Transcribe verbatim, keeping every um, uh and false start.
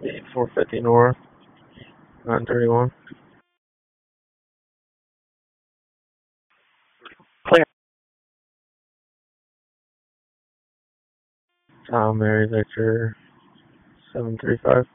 four fifty north, nine thirty-one. Clear. Tom Mary Victor, seven three five.